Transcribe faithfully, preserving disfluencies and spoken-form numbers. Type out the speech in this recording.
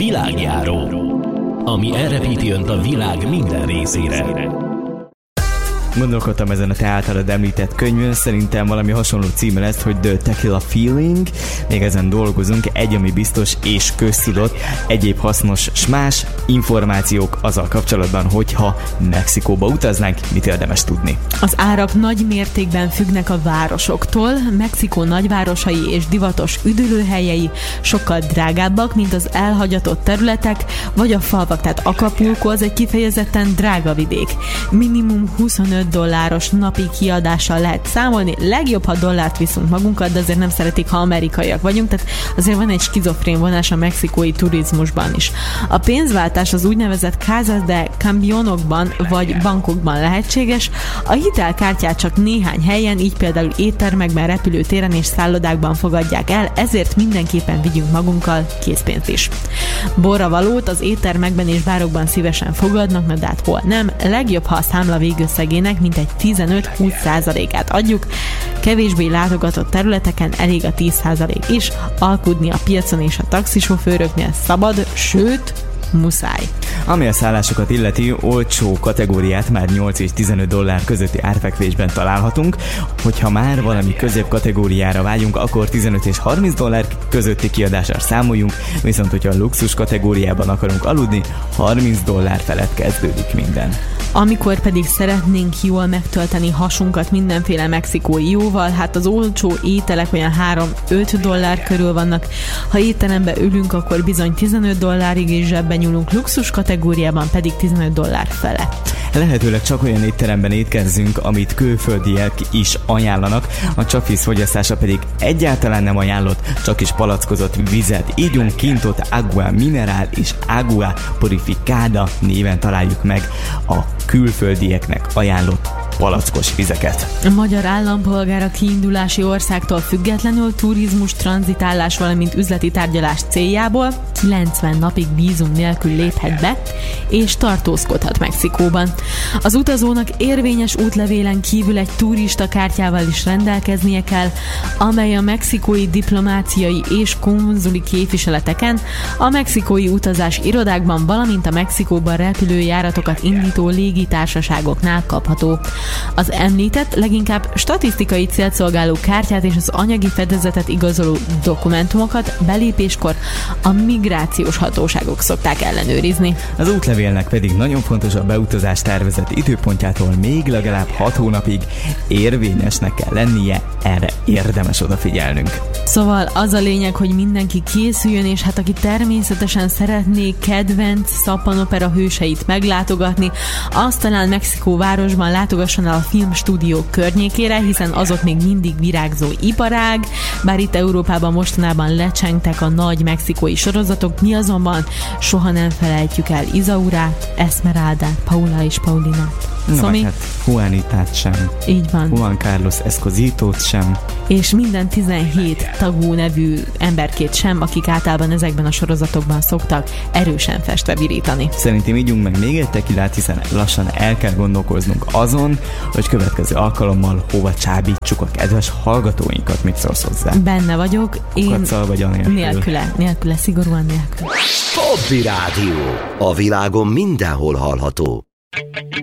Világjáró, ami elrepíti önt a világ minden részére. Gondolkodtam ezen a te általad említett könyvön, szerintem valami hasonló címe lesz, hogy The Tequila Feeling. Még ezen dolgozunk, egy, ami biztos és köztudott, egyéb hasznos s más információk azzal kapcsolatban, hogyha Mexikóba utaznánk, mit érdemes tudni. Az árak nagy mértékben függnek a városoktól. Mexikó nagyvárosai és divatos üdülőhelyei sokkal drágábbak, mint az elhagyatott területek, vagy a falvak, tehát Acapulco az egy kifejezetten drága vidék. Minimum huszonöt dolláros napi kiadással lehet számolni, legjobb, ha dollárt viszünk magunkat, de azért nem szeretik, ha amerikaiak vagyunk, tehát azért van egy skizofrén vonás a mexikói turizmusban is. A pénzváltás az úgynevezett casas de camionokban vagy bankokban lehetséges, a hitelkártyát csak néhány helyen, így például éttermekben, repülőtéren és szállodákban fogadják el, ezért mindenképpen vigyünk magunkkal készpénzt is. Borravalót az éttermekben és bárokban szívesen fogadnak, de hát hol nem, legjobb, ha a számla végösszegének mintegy tizenöt-húsz százalékát adjuk, kevésbé látogatott területeken elég a tíz százalék is, alkudni a piacon és a taxisofőröknél szabad, sőt, muszáj. Ami a szállásokat illeti, olcsó kategóriát már nyolc és tizenöt dollár közötti árfekvésben találhatunk. Hogyha már valami közép kategóriára vágyunk, akkor tizenöt és harminc dollár közötti kiadással számoljunk, viszont hogyha a luxus kategóriában akarunk aludni, harminc dollár felett kezdődik minden. Amikor pedig szeretnénk jól megtölteni hasunkat mindenféle mexikói jóval, hát az olcsó ételek olyan három-öt dollár körül vannak. Ha étterembe ülünk, akkor bizony tizenöt dollárig is zsebben nyúlunk, luxus kategóriában pedig tizenöt dollár felett. Lehetőleg csak olyan étteremben étkezzünk, amit külföldiek is ajánlanak, a csapvíz fogyasztása pedig egyáltalán nem ajánlott, csak is palackozott vizet. Ígyunk kintot, agua mineral és agua purificada néven találjuk meg a külföldieknek ajánlott palackos vizeket. A magyar állampolgár a kiindulási országtól függetlenül turizmus, tranzitálás, valamint üzleti tárgyalás céljából kilencven napig vízum nélkül léphet be, és tartózkodhat Mexikóban. Az utazónak érvényes útlevélen kívül egy turista kártyával is rendelkeznie kell, amely a mexikói diplomáciai és konzuli képviseleteken, a mexikói utazási irodákban, valamint a Mexikóban repülőjáratokat indító légitársaságoknál kapható. Az említett, leginkább statisztikai célt szolgáló kártyát és az anyagi fedezetet igazoló dokumentumokat belépéskor a migrációs hatóságok szokták ellenőrizni. Az útlevélnek pedig nagyon fontos a beutazás tervezett időpontjától még legalább hat hónapig érvényesnek kell lennie, erre érdemes odafigyelnünk. Szóval az a lényeg, hogy mindenki készüljön, és hát aki természetesen szeretné kedvenc szappanopera hőseit meglátogatni, azt talán Mexikó városban látogasson el a filmstúdiók környékére, hiszen azok még mindig virágzó iparág, bár itt Európában mostanában lecsengtek a nagy mexikói sorozatok, mi azonban soha nem felejtjük el Isaurát, Esmeraldát, Paula és Paulinát. Na, Szomi? Hát Juanitát sem. Így van. Juan Carlos Escozitót sem. És minden tizenhét tagú nevű emberkét sem, akik általában ezekben a sorozatokban szoktak erősen festve virítani. Szerintem ígyunk meg még egy tekilát, hiszen lassan el kell gondolkoznunk azon, hogy következő alkalommal hova csábítsuk a kedves hallgatóinkat. Mit szólsz hozzá? Benne vagyok. Én Koccal vagy anélkül? Nélküle, nélküle, szigorúan nélküle. Hobby Rádió. A világon mindenhol hallható.